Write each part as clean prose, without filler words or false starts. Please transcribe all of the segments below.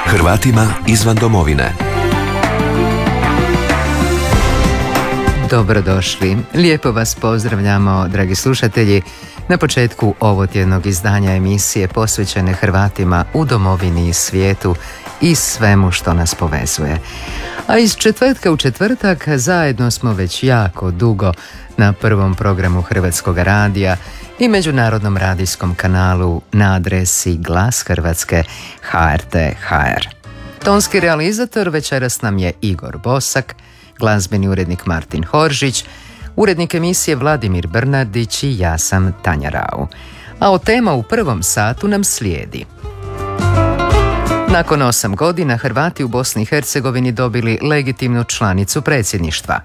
Hrvatima izvan domovine. Dobrodošli. Lijepo vas pozdravljamo, dragi slušatelji, na početku ovotjednog izdanja emisije posvećene Hrvatima u domovini i svijetu i svemu što nas povezuje. A iz četvrtka u četvrtak zajedno smo već jako dugo na prvom programu Hrvatskog radija i međunarodnom radijskom kanalu na adresi Glas Hrvatske HRT.hr. Tonski realizator večeras nam je Igor Bosak, glazbeni urednik Martin Horžić, urednik emisije Vladimir Brnardić i ja sam Tanja Rau. A o tema u prvom satu nam slijedi. Nakon 8 godina Hrvati u Bosni i Hercegovini dobili legitimnu članicu predsjedništva.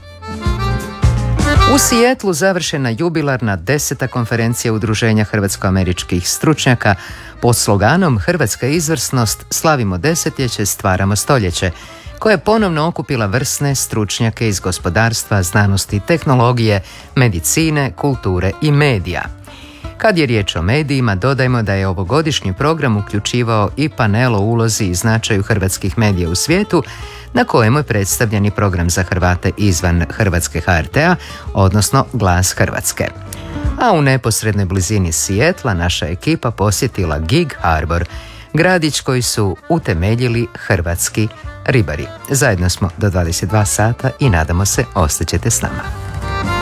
U Sijetlu završena jubilarna 10. konferencija Udruženja hrvatsko-američkih stručnjaka pod sloganom Hrvatska izvrsnost, slavimo desetljeće, stvaramo stoljeće, koja je ponovno okupila vrsne stručnjake iz gospodarstva, znanosti i tehnologije, medicine, kulture i medija. Kad je riječ o medijima, dodajmo da je ovogodišnji program uključivao i panel o ulozi i značaju hrvatskih medija u svijetu, na kojemu je predstavljen i program za Hrvate izvan Hrvatske HRT-a, odnosno Glas Hrvatske. A u neposrednoj blizini Sijetla naša ekipa posjetila Gig Harbor, gradić koji su utemeljili hrvatski ribari. Zajedno smo do 22 sata i nadamo se ostaćete s nama.